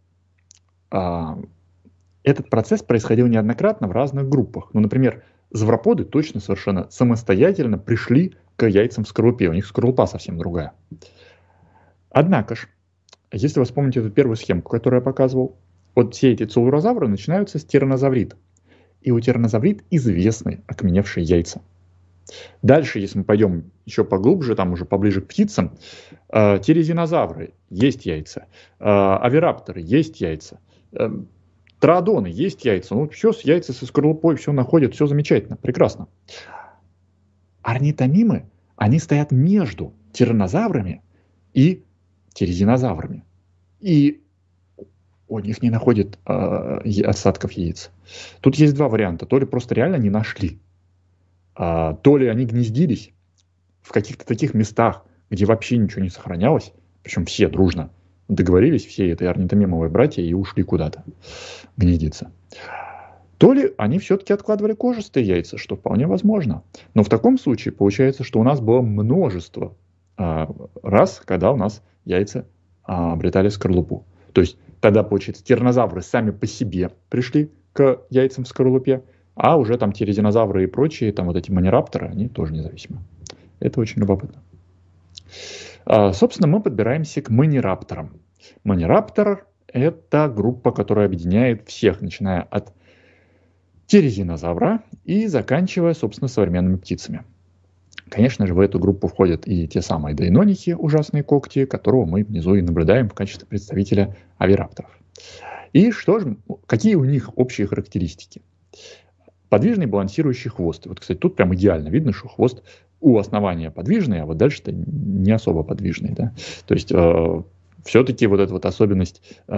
этот процесс происходил неоднократно в разных группах. Ну, например, завроподы точно совершенно самостоятельно пришли к яйцам в скорлупе. У них скорлупа совсем другая. Однако же, если вы вспомните эту первую схемку, которую я показывал, вот все эти целурозавры начинаются с тираннозаврида. И у тираннозаврид известны окаменевшие яйца. Дальше, если мы пойдем еще поглубже, там уже поближе к птицам, тирезинозавры есть яйца, авирапторы есть яйца, троодоны есть яйца. Ну, все с яйца со скорлупой, все находят, все замечательно, прекрасно. Орнитомимы, они стоят между тираннозаврами и тирезинозаврами. И у них не находят осадков яиц. Тут есть два варианта. То ли просто реально не нашли, то ли они гнездились в каких-то таких местах, где вообще ничего не сохранялось, причем все дружно договорились, все этой орнитомимовые братья, и ушли куда-то гнездиться. То ли они все-таки откладывали кожистые яйца, что вполне возможно. Но в таком случае получается, что у нас было множество раз, когда у нас яйца обретали скорлупу. То есть тогда, получается, тираннозавры сами по себе пришли к яйцам в скорлупе, а уже там тирезинозавры и прочие, там вот эти манирапторы, они тоже независимы. Это очень любопытно. Собственно, мы подбираемся к манирапторам. Манираптор – это группа, которая объединяет всех, начиная от тирезинозавра и заканчивая, собственно, современными птицами. Конечно же, в эту группу входят и те самые дейнонихи, ужасные когти, которого мы внизу и наблюдаем в качестве представителя авирапторов. И что же, какие у них общие характеристики? Подвижный балансирующий хвост. Вот, кстати, тут прям идеально видно, что хвост у основания подвижный, а вот дальше-то не особо подвижный. Да? То есть все-таки вот эта вот особенность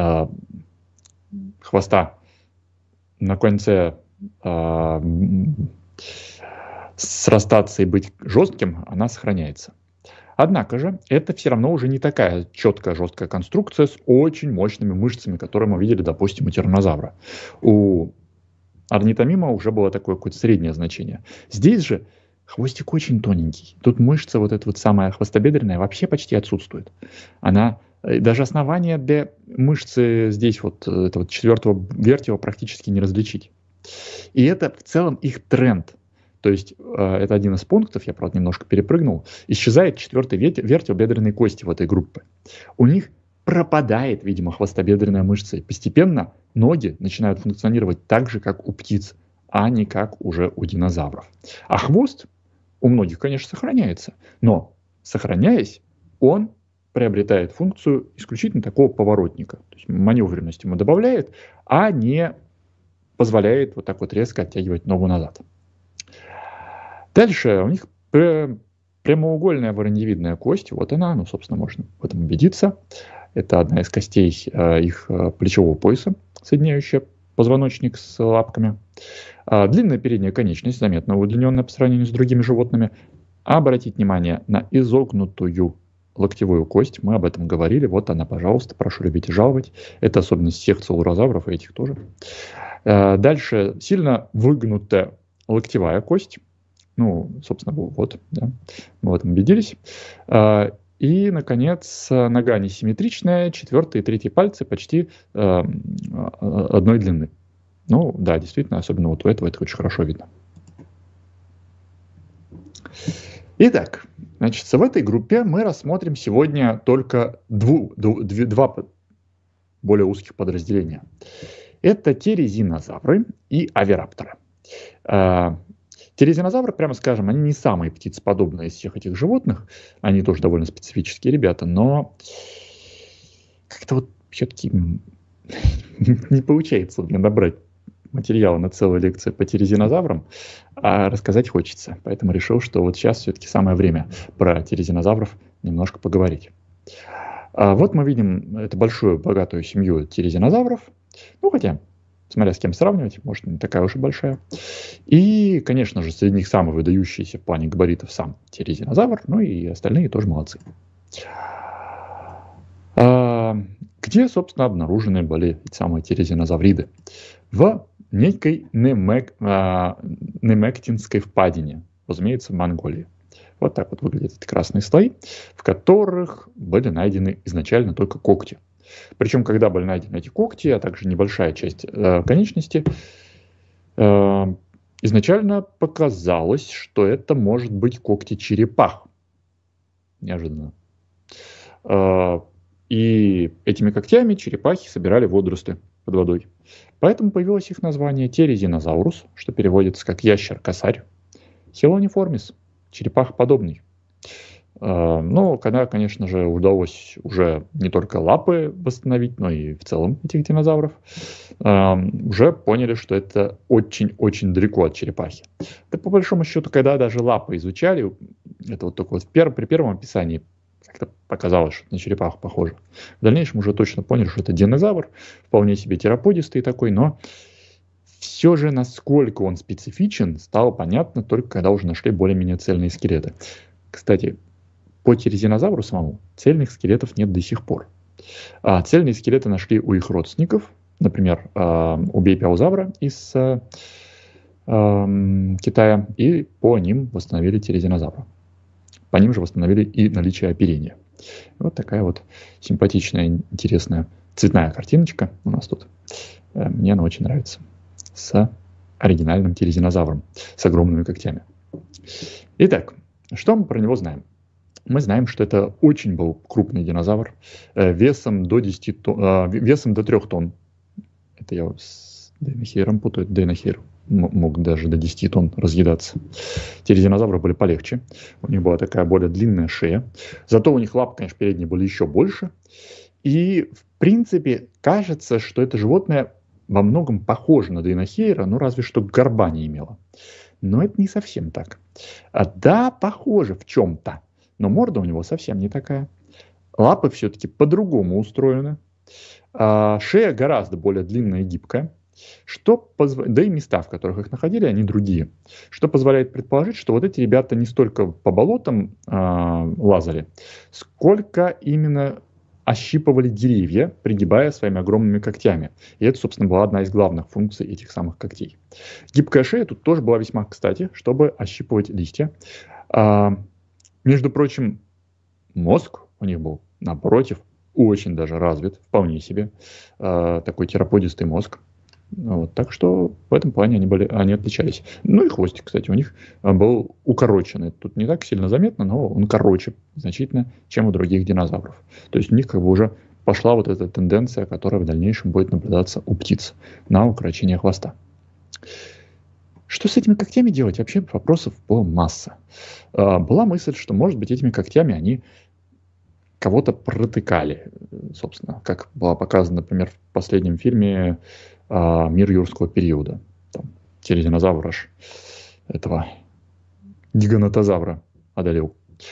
хвоста на конце срастаться и быть жестким, она сохраняется. Однако же, это все равно уже не такая четкая жесткая конструкция с очень мощными мышцами, которые мы видели, допустим, у тираннозавра. У орнитомима уже было такое какое-то среднее значение. Здесь же хвостик очень тоненький. Тут мышца, вот эта вот самая хвостобедренная, вообще почти отсутствует. Она, даже основание для мышцы здесь, вот этого 4-го вертела практически не различить. И это в целом их тренд. То есть это один из пунктов, я, правда, немножко перепрыгнул. Исчезает 4-й вертел бедренной кости в этой группе. У них пропадает, видимо, хвостобедренная мышца. И постепенно ноги начинают функционировать так же, как у птиц, а не как уже у динозавров. А хвост у многих, конечно, сохраняется. Но, сохраняясь, он приобретает функцию исключительно такого поворотника. То есть маневренность ему добавляет, а не позволяет вот так вот резко оттягивать ногу назад. Дальше у них прямоугольная вороньевидная кость. Вот она, собственно, можно в этом убедиться. Это одна из костей их плечевого пояса, соединяющая позвоночник с лапками. Длинная передняя конечность, заметно удлиненная по сравнению с другими животными. Обратите внимание на изогнутую локтевую кость. Мы об этом говорили. Вот она, пожалуйста, прошу любить и жаловать. Это особенность всех целурозавров, и этих тоже. Дальше сильно выгнутая локтевая кость. Собственно, вот, да, мы в этом убедились. И, наконец, нога несимметричная, 4 и 3 пальцы почти одной длины. Да, действительно, особенно вот у этого это очень хорошо видно. Итак, значит, в этой группе мы рассмотрим сегодня только два более узких подразделения. Это терезинозавры и авирапторы. Терезинозавры, прямо скажем, они не самые птицеподобные из всех этих животных. Они тоже довольно специфические ребята, но как-то вот все-таки не получается у меня набрать материала на целую лекцию по терезинозаврам, а рассказать хочется. Поэтому решил, что вот сейчас все-таки самое время про терезинозавров немножко поговорить. Вот мы видим эту большую, богатую семью терезинозавров. Хотя, смотря с кем сравнивать, может, не такая уж и большая. И, конечно же, среди них самый выдающийся в плане габаритов сам терезинозавр, и остальные тоже молодцы. Где, собственно, обнаружены были эти самые терезинозавриды? В некой Немектинской впадине, разумеется, в Монголии. Вот так вот выглядят эти красные слои, в которых были найдены изначально только когти. Причем, когда были найдены эти когти, а также небольшая часть конечности, изначально показалось, что это может быть когти черепах. Неожиданно. И этими когтями черепахи собирали водоросли под водой. Поэтому появилось их название терезинозаурус, что переводится как ящер-косарь, хелониформис, черепахоподобный. Когда, конечно же, удалось уже не только лапы восстановить, но и в целом этих динозавров, уже поняли, что это очень-очень далеко от черепахи. Да, по большому счету, когда даже лапы изучали, это вот только вот при первом описании как-то показалось, что на черепаху похоже. В дальнейшем уже точно поняли, что это динозавр, вполне себе тераподистый такой, но все же, насколько он специфичен, стало понятно только когда уже нашли более-менее цельные скелеты. Кстати, по терезинозавру самому цельных скелетов нет до сих пор. Цельные скелеты нашли у их родственников, например, у бейпиаузавра из Китая, и по ним восстановили терезинозавра. По ним же восстановили и наличие оперения. Вот такая вот симпатичная, интересная цветная картиночка у нас тут. Мне она очень нравится. С оригинальным терезинозавром, с огромными когтями. Итак, что мы про него знаем? Мы знаем, что это очень был крупный динозавр, весом до 3 тонн. Это я с Дейнохейром путаю. Дейнохейр мог даже до 10 тонн разъедаться. Терезинозавры были полегче. У них была такая более длинная шея. Зато у них лапы, конечно, передние были еще больше. И, в принципе, кажется, что это животное во многом похоже на Дейнохейра, разве что горба не имело. Но это не совсем так. Да, похоже в чем-то. Но морда у него совсем не такая. Лапы все-таки по-другому устроены. Шея гораздо более длинная и гибкая. Да и места, в которых их находили, они другие. Что позволяет предположить, что вот эти ребята не столько по болотам лазали, сколько именно ощипывали деревья, пригибая своими огромными когтями. И это, собственно, была одна из главных функций этих самых когтей. Гибкая шея тут тоже была весьма кстати, чтобы ощипывать листья. Между прочим, мозг у них был, напротив, очень даже развит, вполне себе. Такой тераподистый мозг. Так что в этом плане они отличались. И хвостик, кстати, у них был укороченный. Тут не так сильно заметно, но он короче значительно, чем у других динозавров. То есть у них уже пошла вот эта тенденция, которая в дальнейшем будет наблюдаться у птиц на укорочение хвоста. Что с этими когтями делать? Вообще вопросов была масса. Была мысль, что, может быть, этими когтями они кого-то протыкали, собственно, как было показано, например, в последнем фильме «Мир юрского периода». Там тирезинозавр аж этого гигантозавра одолел.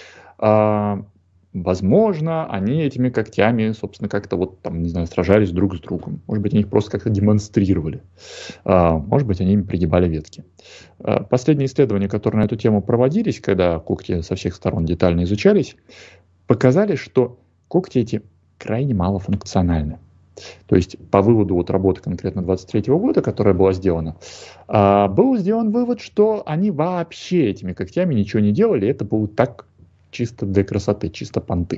Возможно, они этими когтями, собственно, как-то вот там, не знаю, сражались друг с другом. Может быть, они их просто как-то демонстрировали. Может быть, они им пригибали ветки. Последние исследования, которые на эту тему проводились, когда когти со всех сторон детально изучались, показали, что когти эти крайне малофункциональны. То есть по выводу вот работы конкретно 23 года, которая была сделана, был сделан вывод, что они вообще этими когтями ничего не делали, это было так чисто для красоты, чисто понты.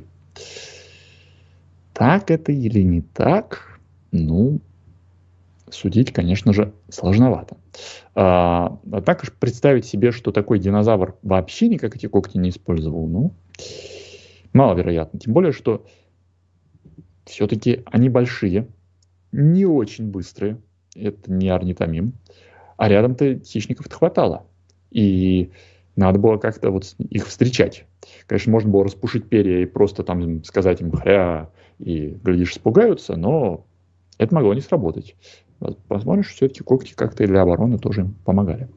Так это или не так, ну, судить, конечно же, сложновато. Однако же представить себе, что такой динозавр вообще никак эти когти не использовал, ну, маловероятно. Тем более, что все-таки они большие, не очень быстрые, это не орнитомим, а рядом-то хищников-то хватало. И надо было как-то вот их встречать. Конечно, можно было распушить перья и просто там сказать им «хря», и, глядишь, испугаются, но это могло не сработать. Возможно, что все-таки когти как-то и для обороны тоже им помогали.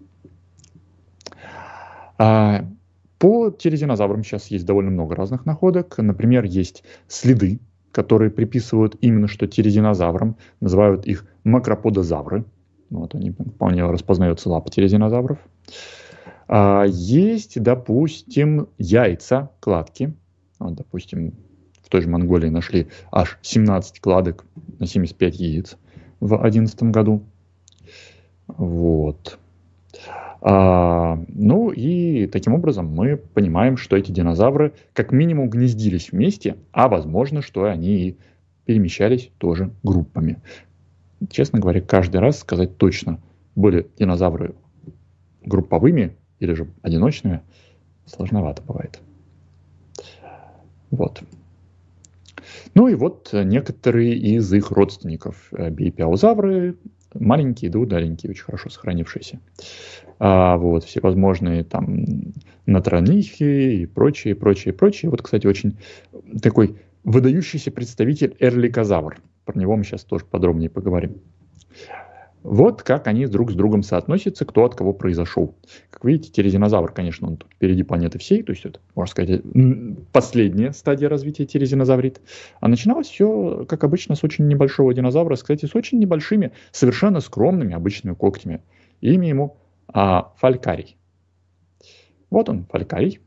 По тирезинозаврам сейчас есть довольно много разных находок. Например, есть следы, которые приписывают именно что тирезинозаврам, называют их макроподозавры. Вот они вполне распознаются лапы тирезинозавров. Есть, допустим, яйца, кладки. Вот, допустим, в той же Монголии нашли аж 17 кладок на 75 яиц в 2011 году. Вот. Ну и таким образом мы понимаем, что эти динозавры как минимум гнездились вместе, а возможно, что они и перемещались тоже группами. Честно говоря, каждый раз сказать точно, были динозавры групповыми или же одиночными, сложновато бывает. Вот. Ну и вот некоторые из их родственников. Биопиаозавры, маленькие, да удаленькие, очень хорошо сохранившиеся. Вот, всевозможные там натронихи и прочее. Вот, кстати, очень такой выдающийся представитель эрликозавр. Про него мы сейчас тоже подробнее поговорим. Вот как они друг с другом соотносятся, кто от кого произошел. Как видите, тирезинозавр, конечно, он тут впереди планеты всей, то есть это, можно сказать, последняя стадия развития тирезинозаврит. А начиналось все, как обычно, с очень небольшого динозавра, кстати, с очень небольшими, совершенно скромными обычными когтями. Имя ему фалькарий. Вот он, фалькарий.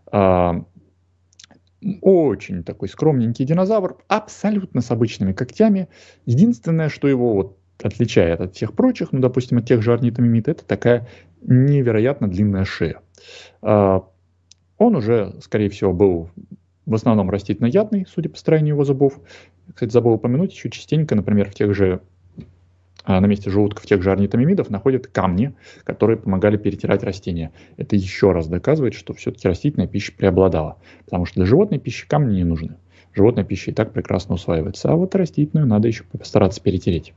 Очень такой скромненький динозавр, абсолютно с обычными когтями. Единственное, что его вот отличает от всех прочих, ну, допустим, от тех же орнитомимид, это такая невероятно длинная шея. Он уже, скорее всего, был в основном растительноядный, судя по строению его зубов. Кстати, забыл упомянуть, еще частенько, например, в тех же, на месте желудков тех же орнитомимидов находят камни, которые помогали перетирать растения. Это еще раз доказывает, что все-таки растительная пища преобладала, потому что для животной пищи камни не нужны. Животная пища и так прекрасно усваивается, а вот растительную надо еще постараться перетереть.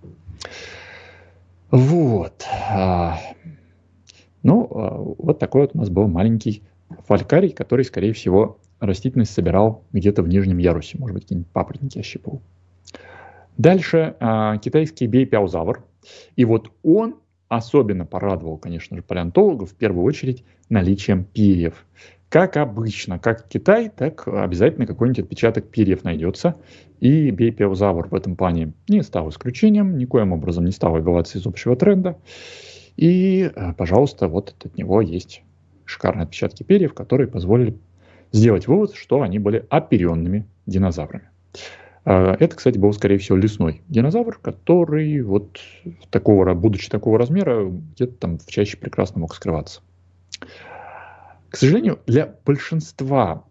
Вот. Вот такой вот у нас был маленький фалькарий, который, скорее всего, растительность собирал где-то в нижнем ярусе. Может быть, какие-нибудь папоротники ощипывал. Дальше китайский биопиаозавр. И вот он особенно порадовал, конечно же, палеонтологов, в первую очередь, наличием перьев. Как обычно, как Китай, так обязательно какой-нибудь отпечаток перьев найдется. И биопиаозавр в этом плане не стал исключением, никоим образом не стал выбиваться из общего тренда. И, пожалуйста, вот от него есть шикарные отпечатки перьев, которые позволили сделать вывод, что они были оперенными динозаврами. Это, кстати, был, скорее всего, лесной динозавр, который, вот, будучи такого размера, где-то там в чаще прекрасно мог скрываться. К сожалению, для большинства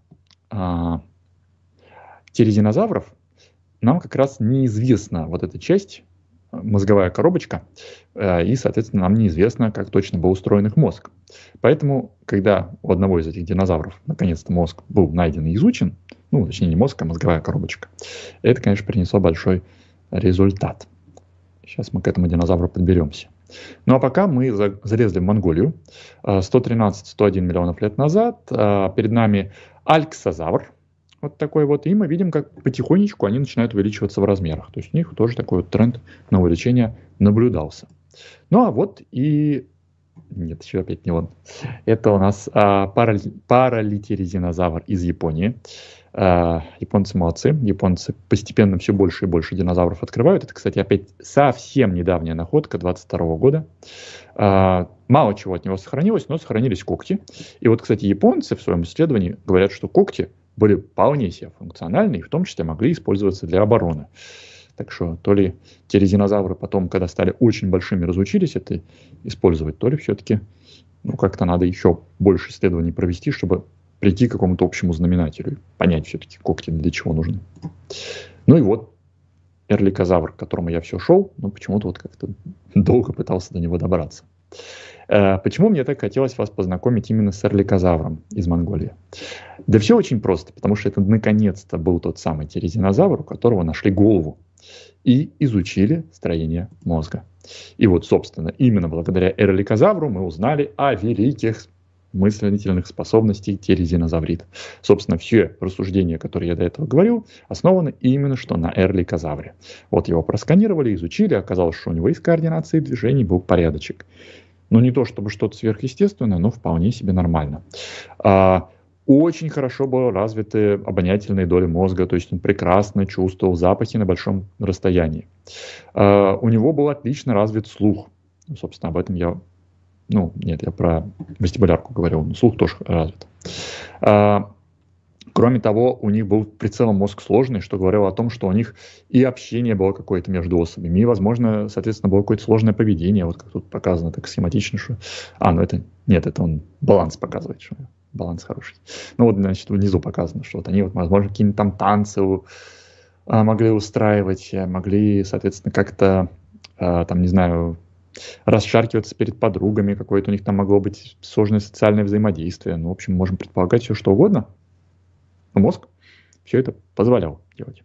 тирезинозавров нам как раз неизвестна вот эта часть, мозговая коробочка, и, соответственно, нам неизвестно, как точно был устроен их мозг. Поэтому, когда у одного из этих динозавров наконец-то мозг был найден и изучен, ну, точнее, не мозг, а мозговая коробочка, это, конечно, принесло большой результат. Сейчас мы к этому динозавру подберемся. Ну а пока мы залезли в Монголию 113-101 миллионов лет назад. Перед нами альксозавр. вот такой вот, и мы видим, как потихонечку они начинают увеличиваться в размерах. То есть у них тоже такой вот тренд на увеличение наблюдался. Ну а вот и... Нет, еще опять не он. Это у нас паралитеридинозавр из Японии. Японцы молодцы. Японцы постепенно все больше и больше динозавров открывают. Это, кстати, опять совсем недавняя находка 22 года. Мало чего от него сохранилось, но сохранились когти. И вот, кстати, японцы в своем исследовании говорят, что когти были вполне себе функциональны и в том числе могли использоваться для обороны. Так что то ли тирезинозавры потом, когда стали очень большими, разучились это использовать, то ли все-таки как-то надо еще больше исследований провести, чтобы прийти к какому-то общему знаменателю, понять все-таки когти для чего нужны. Ну и вот эрликозавр, к которому я все шел, но почему-то вот как-то долго пытался до него добраться. Почему мне так хотелось вас познакомить именно с эрликозавром из Монголии? Да все очень просто, потому что это наконец-то был тот самый тирезинозавр, у которого нашли голову и изучили строение мозга. И вот, собственно, именно благодаря эрликозавру мы узнали о великих мыслительных способностей тирезинозаврида. Собственно, все рассуждения, которые я до этого говорил, основаны именно что на эрликозавре. Вот его просканировали, изучили, оказалось, что у него из координации движений был порядочек. Ну, не то чтобы что-то сверхъестественное, но вполне себе нормально. Очень хорошо были развиты обонятельные доли мозга, то есть он прекрасно чувствовал запахи на большом расстоянии. У него был отлично развит слух. Собственно, об этом я... я про вестибулярку говорил, но слух тоже развит. Кроме того, у них был в прицелом мозг сложный, что говорило о том, что у них и общение было какое-то между особями, и, возможно, соответственно, было какое-то сложное поведение, вот как тут показано так схематично, что... это он баланс показывает, что баланс хороший. Ну вот, значит, внизу показано, что вот они, возможно, какие-нибудь там танцы могли устраивать, могли, соответственно, как-то, расшаркиваться перед подругами, какое-то у них там могло быть сложное социальное взаимодействие. В общем, можем предполагать все, что угодно. Но мозг все это позволял делать.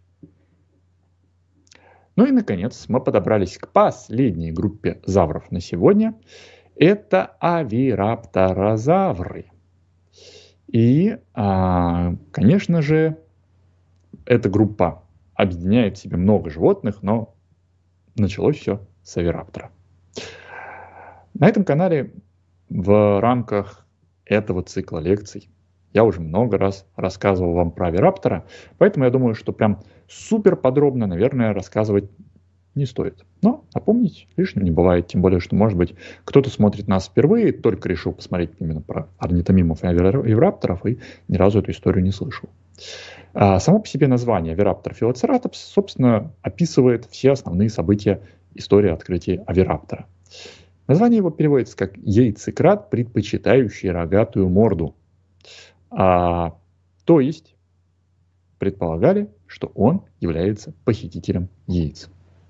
Ну и, наконец, мы подобрались к последней группе завров на сегодня. Это овирапторозавры. И, конечно же, эта группа объединяет в себе много животных, но началось все с овираптора. На этом канале в рамках этого цикла лекций я уже много раз рассказывал вам про овираптора, поэтому я думаю, что прям супер подробно, наверное, рассказывать не стоит. Но напомнить лишним не бывает, тем более, что, может быть, кто-то смотрит нас впервые, только решил посмотреть именно про орнитомимов и овирапторов и ни разу эту историю не слышал. Само по себе название овираптор филоцератопс, собственно, описывает все основные события истории открытия овираптора. Название его переводится как яйцекрат, предпочитающий рогатую морду. То есть предполагали, что он является похитителем яиц.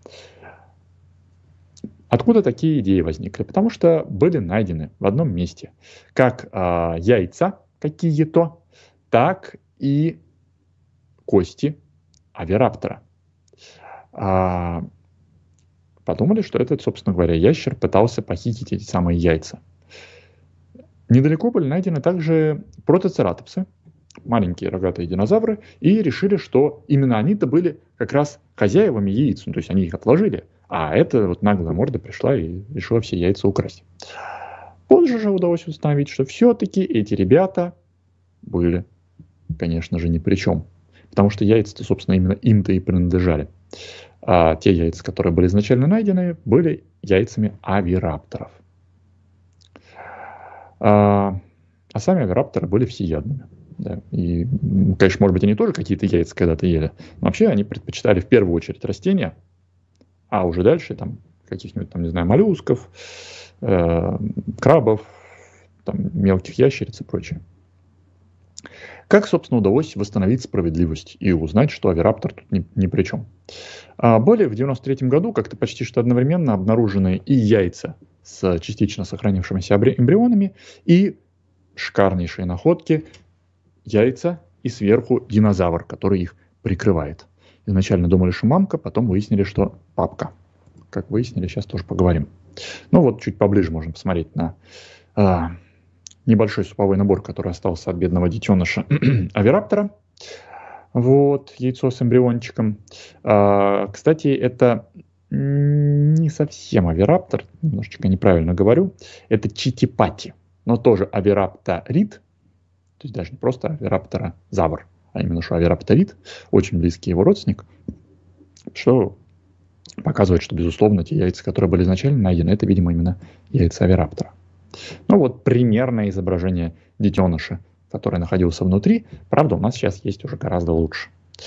Откуда такие идеи возникли? Потому что были найдены в одном месте как яйца какие-то, так и кости овираптора. Подумали, что этот, собственно говоря, ящер пытался похитить эти самые яйца. Недалеко были найдены также протоцератопсы, маленькие рогатые динозавры, и решили, что именно они-то были как раз хозяевами яиц, то есть они их отложили, а эта вот наглая морда пришла и решила все яйца украсть. Позже же удалось установить, что все-таки эти ребята были, конечно же, ни при чем, потому что яйца-то, собственно, именно им-то и принадлежали. А те яйца, которые были изначально найдены, были яйцами овирапторов. А сами овирапторы были всеядными. Да. И, конечно, может быть, они тоже какие-то яйца когда-то ели, но вообще они предпочитали в первую очередь растения, а уже дальше там каких-нибудь, моллюсков, крабов, мелких ящериц и прочее. Как, собственно, удалось восстановить справедливость и узнать, что овираптор тут ни при чем? Более в 1993 году как-то почти что одновременно обнаружены и яйца с частично сохранившимися эмбрионами, и шикарнейшие находки яйца и сверху динозавр, который их прикрывает. Изначально думали, что мамка, потом выяснили, что папка. Как выяснили, сейчас тоже поговорим. Ну вот чуть поближе можем посмотреть на небольшой суповой набор, который остался от бедного детеныша овираптора. Вот, яйцо с эмбриончиком. Кстати, это не совсем авираптор, немножечко неправильно говорю. Это читипати, но тоже авирапторид, то есть даже не просто авирапторозавр, а именно что авирапторид, очень близкий его родственник, что показывает, что, безусловно, те яйца, которые были изначально найдены, это, видимо, именно яйца авираптора. Ну вот примерное изображение детеныша, который находился внутри. Правда, у нас сейчас есть уже гораздо лучше.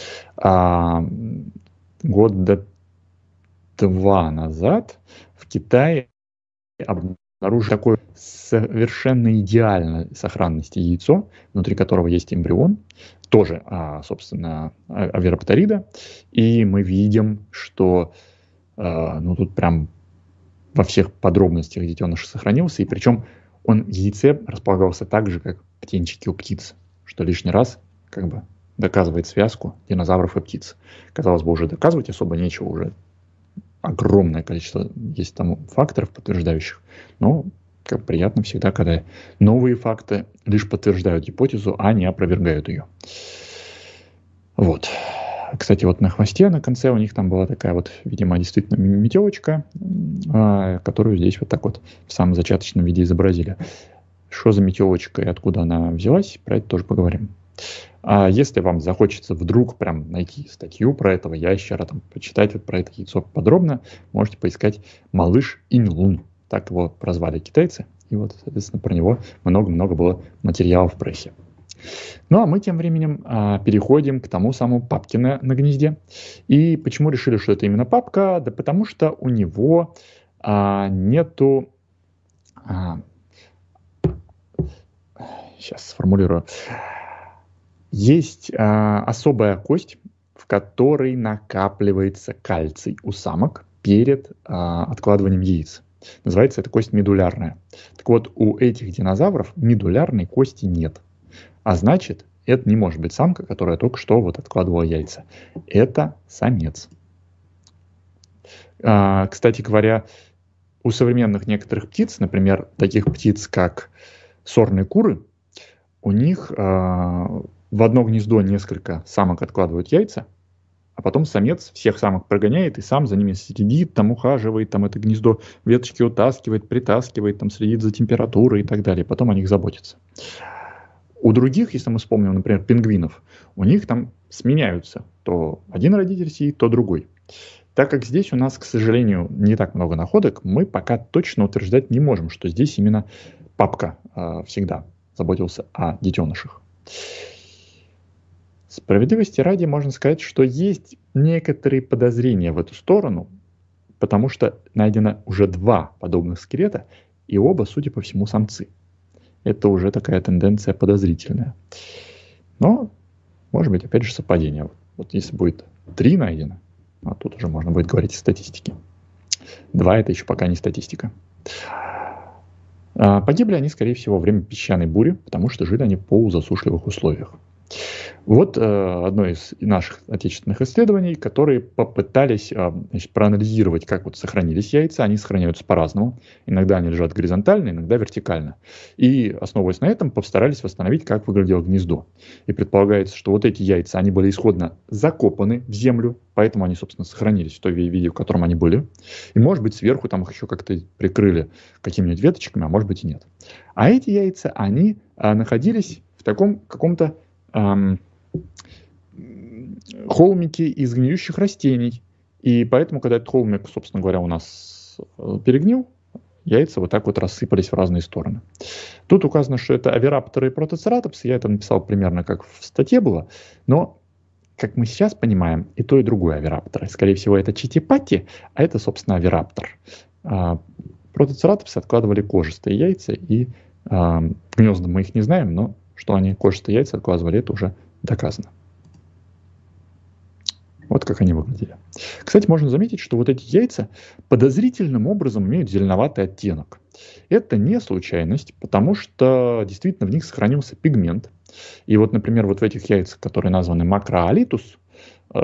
Года 2 назад в Китае обнаружили такое совершенно идеальной сохранности яйцо, внутри которого есть эмбрион, тоже, собственно, авирапторида. И мы видим, что тут прям во всех подробностях детеныш сохранился, и причем он в яйце располагался так же, как птенчики у птиц, что лишний раз как бы доказывает связку динозавров и птиц. Казалось бы, уже доказывать особо нечего, уже огромное количество есть там факторов, подтверждающих, но как приятно всегда, когда новые факты лишь подтверждают гипотезу, а не опровергают ее. Вот. Кстати, вот на хвосте, на конце у них там была такая вот, видимо, действительно метелочка, которую здесь вот так вот в самом зачаточном виде изобразили. Что за метелочка и откуда она взялась, про это тоже поговорим. А если вам захочется вдруг прям найти статью про этого ящера, там, почитать вот про это яйцо подробно, можете поискать «Малыш Инлун». Так его прозвали китайцы. И вот, соответственно, про него много-много было материалов в прессе. Ну, а мы тем временем переходим к тому самому папке на гнезде. И почему решили, что это именно папка? Да потому что у него нету... сейчас сформулирую. Есть особая кость, в которой накапливается кальций у самок перед откладыванием яиц. Называется эта кость медулярная. Так вот, у этих динозавров медулярной кости нет. А значит, это не может быть самка, которая только что вот откладывала яйца. Это самец. Кстати говоря, у современных некоторых птиц, например, таких птиц, как сорные куры, у них в одно гнездо несколько самок откладывают яйца, а потом самец всех самок прогоняет и сам за ними следит, там ухаживает, там это гнездо веточки утаскивает, притаскивает, там следит за температурой и так далее. Потом о них заботится. У других, если мы вспомним, например, пингвинов, у них там сменяются. То один родитель сидит, то другой. Так как здесь у нас, к сожалению, не так много находок, мы пока точно утверждать не можем, что здесь именно папка всегда заботился о детенышах. Справедливости ради можно сказать, что есть некоторые подозрения в эту сторону, потому что найдено уже 2 подобных скелета, и оба, судя по всему, самцы. Это уже такая тенденция подозрительная. Но, может быть, опять же, совпадение. Вот если будет 3 найдено, а тут уже можно будет говорить о статистике. 2 это еще пока не статистика. Погибли они, скорее всего, во время песчаной бури, потому что жили они в полузасушливых условиях. Вот одно из наших отечественных исследований, которые попытались проанализировать, как вот сохранились яйца. Они сохраняются по-разному. Иногда они лежат горизонтально, иногда вертикально. И, основываясь на этом, постарались восстановить, как выглядело гнездо. И предполагается, что вот эти яйца, они были исходно закопаны в землю, поэтому они, собственно, сохранились в той виде, в котором они были. И, может быть, сверху там их еще как-то прикрыли какими-нибудь веточками, а может быть и нет. А эти яйца, они находились в таком каком-то холмики из гниющих растений. И поэтому, когда этот холмик, собственно говоря, у нас перегнил, яйца вот так вот рассыпались в разные стороны. Тут указано, что это авирапторы и протоцератопсы. Я это написал примерно как в статье было. Но, как мы сейчас понимаем, и то, и другое авирапторы. Скорее всего, это читипати, а это, собственно, авираптор. Протоцератопсы откладывали кожистые яйца, и гнезда мы их не знаем, но что они кожистые яйца откладывали, это уже доказано. Вот как они выглядели. Кстати, можно заметить, что вот эти яйца подозрительным образом имеют зеленоватый оттенок. Это не случайность, потому что действительно в них сохранился пигмент. И вот, например, вот в этих яйцах, которые названы макроалитус,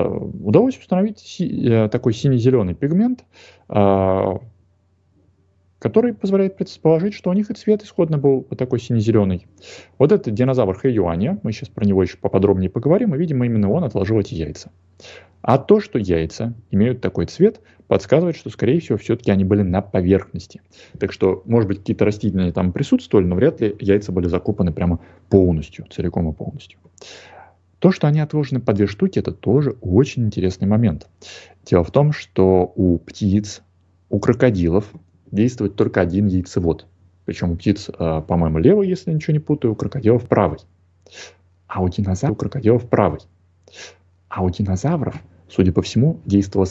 удалось установить такой сине-зеленый пигмент, который позволяет предположить, что у них и цвет исходно был вот такой сине-зеленый. Вот этот динозавр Хэйюаня, мы сейчас про него еще поподробнее поговорим, и, видимо, именно он отложил эти яйца. А то, что яйца имеют такой цвет, подсказывает, что, скорее всего, все-таки они были на поверхности. Так что, может быть, какие-то растительные там присутствовали, но вряд ли яйца были закопаны прямо полностью, целиком и полностью. То, что они отложены по две штуки, это тоже очень интересный момент. Дело в том, что у птиц, у крокодилов действует только один яйцевод. Причем у птиц, по-моему, левый, если я ничего не путаю, у крокодилов правый. А у динозавров, судя по всему, действовало